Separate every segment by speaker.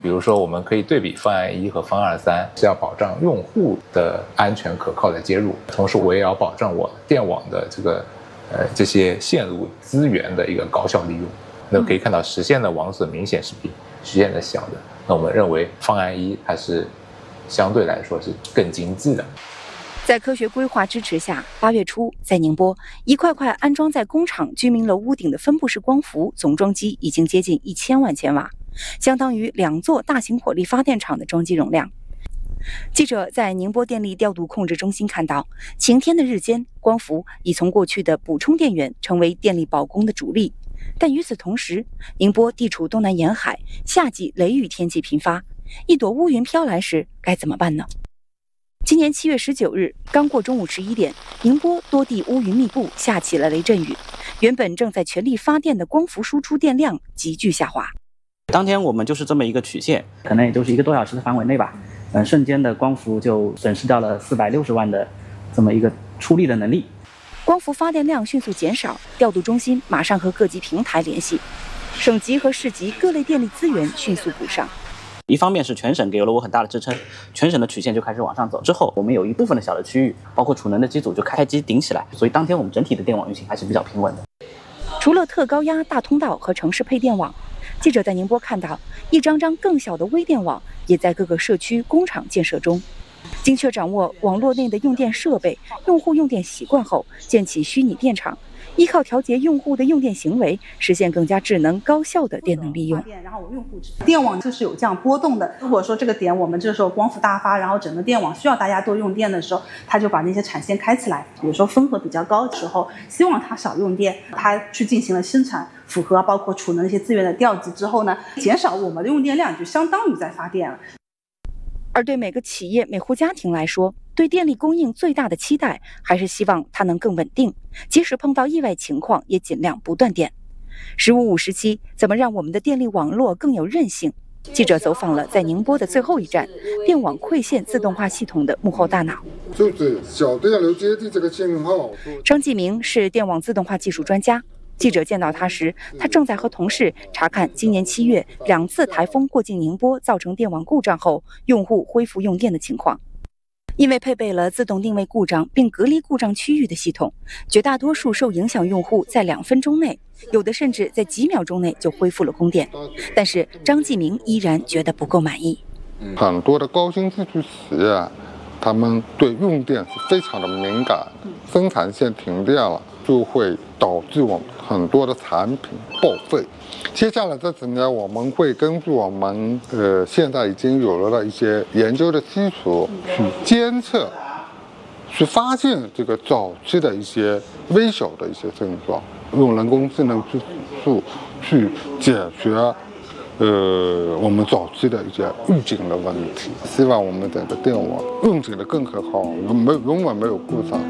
Speaker 1: 比如说，我们可以对比方案1和方案3，是要保障用户的安全可靠的接入，同时我也要保障我电网的这些线路资源的一个高效利用。那可以看到实现的网损明显是比实现的小的。那我们认为方案1还是相对来说是更精致的。
Speaker 2: 在科学规划支持下，8月初在宁波，一块块安装在工厂居民楼屋顶的分布式光伏总装机已经接近1000万千瓦，相当于2座大型火力发电厂的装机容量。记者在宁波电力调度控制中心看到，晴天的日间，光伏已从过去的补充电源成为电力保供的主力。但与此同时，宁波地处东南沿海，夏季雷雨天气频发，一朵乌云飘来时该怎么办呢？今年7月19日，刚过中午11点，宁波多地乌云密布，下起了雷阵雨。原本正在全力发电的光伏输出电量急剧下滑。
Speaker 3: 当天我们就是这么一个曲线，可能也就是1个多小时的范围内吧，瞬间的光伏就损失掉了460万的这么一个出力的能力。
Speaker 2: 光伏发电量迅速减少，调度中心马上和各级平台联系，省级和市级各类电力资源迅速补上。
Speaker 3: 一方面是全省给了我很大的支撑，全省的曲线就开始往上走。之后我们有一部分的小的区域，包括储能的机组就开机顶起来，所以当天我们整体的电网运行还是比较平稳的。
Speaker 2: 除了特高压大通道和城市配电网，记者在宁波看到一张张更小的微电网也在各个社区工厂建设中。精确掌握网络内的用电设备、用户用电习惯后，建起虚拟电厂，依靠调节用户的用电行为，实现更加智能高效的电能利用。
Speaker 4: 然后我用户电网就是有这样波动的。如果说这个点我们这时候光伏大发，然后整个电网需要大家多用电的时候，它就把那些产线开起来。比如说负荷比较高的时候，希望它少用电，它去进行了生产，符合包括储能一些资源的调集之后呢，减少我们的用电量，就相当于在发电了。
Speaker 2: 而对每个企业、每户家庭来说，对电力供应最大的期待还是希望它能更稳定，即使碰到意外情况也尽量不断电。15/57怎么让我们的电力网络更有韧性？记者走访了在宁波的最后一站电网馈线自动化系统的幕后大脑，
Speaker 5: 就是小电流接地这个信号。
Speaker 2: 张继明是电网自动化技术专家。记者见到他时，他正在和同事查看今年7月2次台风过境宁波造成电网故障后，用户恢复用电的情况。因为配备了自动定位故障并隔离故障区域的系统，绝大多数受影响用户在2分钟内，有的甚至在几秒钟内就恢复了供电。但是张继明依然觉得不够满意。
Speaker 5: 很多的高新技术企业，他们对用电是非常的敏感，生产线停电了，就会导致我们很多的产品报废。接下来这几年，我们会根据我们现在已经有了的一些研究的基础，去监测、去发现这个早期的一些微小的一些症状，用人工智能技术去解决我们早期的一些预警的问题。希望我们整个电网运行的更可靠，永远没有故障。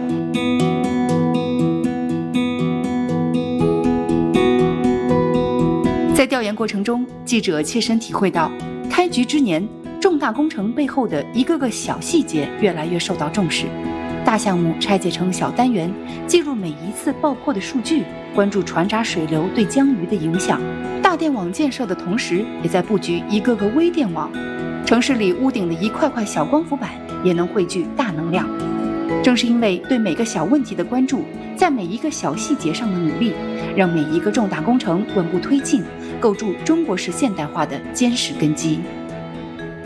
Speaker 2: 在调研过程中，记者切身体会到，开局之年，重大工程背后的一个个小细节越来越受到重视。大项目拆解成小单元，记录每一次爆破的数据，关注船闸水流对江鱼的影响。大电网建设的同时，也在布局一个个微电网。城市里屋顶的一块块小光伏板也能汇聚大能量。正是因为对每个小问题的关注，在每一个小细节上的努力，让每一个重大工程稳步推进，构筑中国式现代化的坚实根基。